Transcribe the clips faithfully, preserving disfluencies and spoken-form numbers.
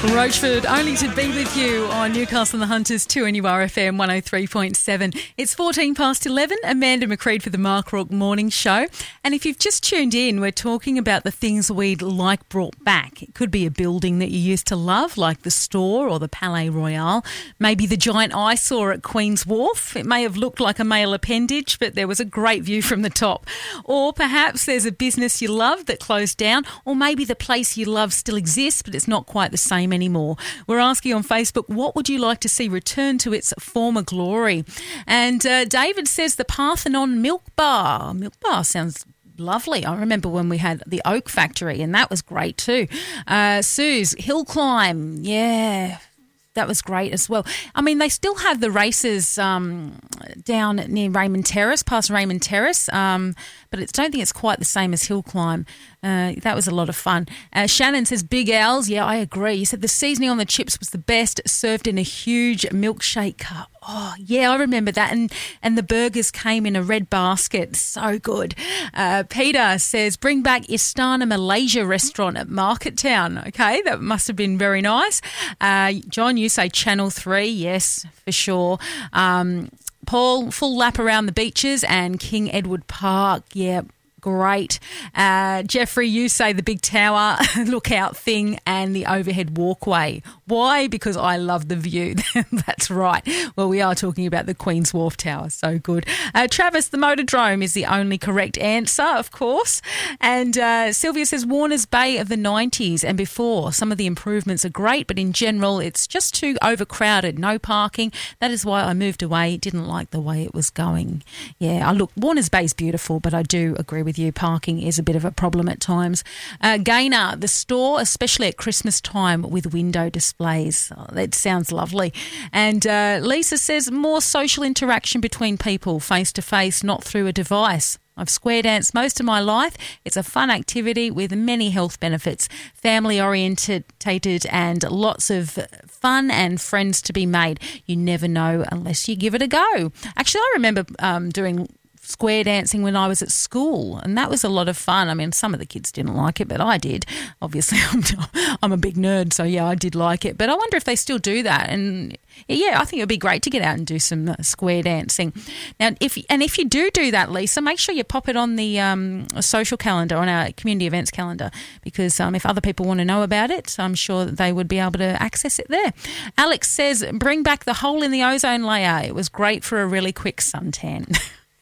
Roachford, only to be with you on Newcastle and the Hunters, two N U R F M one oh three point seven. It's fourteen past eleven, Amanda McCreed for the Mark Rourke Morning Show. And if you've just tuned in, we're talking about the things we'd like brought back. It could be a building that you used to love, like the store or the Palais Royal. Maybe the giant eyesore at Queen's Wharf. It may have looked like a male appendage, but there was a great view from the top. Or perhaps there's a business you love that closed down, or maybe the place you love still exists, but it's not quite the same anymore. We're asking on Facebook, what would you like to see return to its former glory? And uh, David says the Parthenon Milk Bar. Milk Bar sounds lovely. I remember when we had the Oak Factory, and that was great too. Uh, Sue's Hill Climb, yeah, that was great as well. I mean, they still have the races um, down near Raymond Terrace, past Raymond Terrace, um, but I don't think it's quite the same as Hill Climb. Uh, that was a lot of fun. Uh, Shannon says Big Al's. Yeah, I agree. He said the seasoning on the chips was the best, served in a huge milkshake cup. Oh, yeah, I remember that. And and the burgers came in a red basket. So good. Uh, Peter says bring back Istana Malaysia restaurant at Market Town. Okay, that must have been very nice. Uh, John, you say Channel three. Yes, for sure. Um, Paul, full lap around the beaches and King Edward Park. Yeah, great. Uh, Jeffrey, you say the big tower lookout thing and the overhead walkway. Why? Because I love the view. That's right. Well, we are talking about the Queen's Wharf Tower. So good. Uh, Travis, the Motordrome is the only correct answer, of course. And uh, Sylvia says Warners Bay of the nineties and before. Some of the improvements are great, but in general, it's just too overcrowded. No parking. That is why I moved away. Didn't like the way it was going. Yeah, I look, Warners Bay is beautiful, but I do agree with you. Parking is a bit of a problem at times. Uh, Gaynor, the store, especially at Christmas time with window displays. Oh, that sounds lovely. And uh, Lisa says more social interaction between people, face-to-face, not through a device. I've square danced most of my life. It's a fun activity with many health benefits, family-oriented and lots of fun and friends to be made. You never know unless you give it a go. Actually, I remember um, doing square dancing when I was at school, and that was a lot of fun. I mean, some of the kids didn't like it, but I did. Obviously, I'm, I'm a big nerd, so yeah, I did like it. But I wonder if they still do that. And yeah, I think it would be great to get out and do some square dancing. Now, if and if you do do that, Lisa, make sure you pop it on the um, social calendar, on our community events calendar, because um, if other people want to know about it, I'm sure that they would be able to access it there. Alex says, bring back the hole in the ozone layer. It was great for a really quick suntan.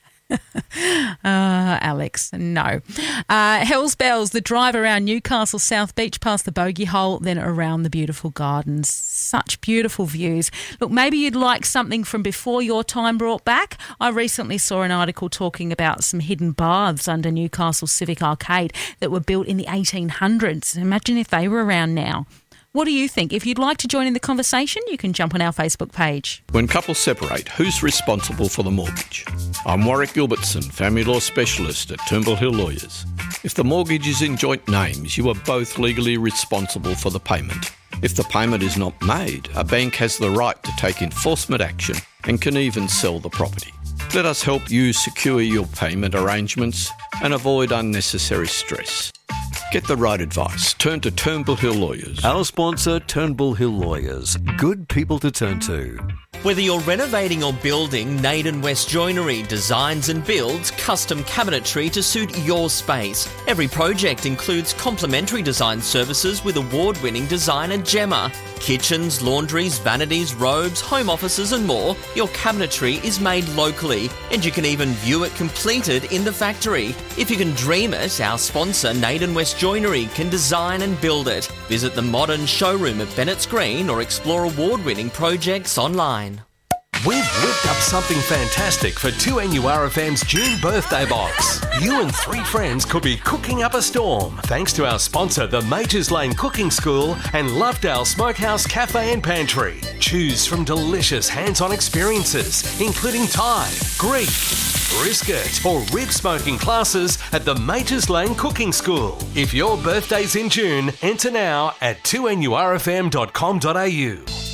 uh, Alex, no. Uh, Hells Bells, the drive around Newcastle South Beach past the bogey hole, then around the beautiful gardens. Such beautiful views. Look, maybe you'd like something from before your time brought back. I recently saw an article talking about some hidden baths under Newcastle Civic Arcade that were built in the eighteen hundreds. Imagine if they were around now. What do you think? If you'd like to join in the conversation, you can jump on our Facebook page. When couples separate, who's responsible for the mortgage? I'm Warwick Gilbertson, family law specialist at Turnbull Hill Lawyers. If the mortgage is in joint names, you are both legally responsible for the payment. If the payment is not made, a bank has the right to take enforcement action and can even sell the property. Let us help you secure your payment arrangements and avoid unnecessary stress. Get the right advice. Turn to Turnbull Hill Lawyers. Our sponsor, Turnbull Hill Lawyers. Good people to turn to. Whether you're renovating or building, Naden West Joinery designs and builds custom cabinetry to suit your space. Every project includes complimentary design services with award-winning designer Gemma. Kitchens, laundries, vanities, robes, home offices and more. Your cabinetry is made locally and you can even view it completed in the factory. If you can dream it, our sponsor Naden West Joinery can design and build it. Visit the modern showroom at Bennett's Green or explore award-winning projects online. We've whipped up something fantastic for two N U R F M's June birthday box. You and three friends could be cooking up a storm thanks to our sponsor, the Majors Lane Cooking School and Lovedale Smokehouse Cafe and Pantry. Choose from delicious hands-on experiences, including Thai, Greek, brisket or rib smoking classes at the Majors Lane Cooking School. If your birthday's in June, enter now at two N U R F M dot com dot A U.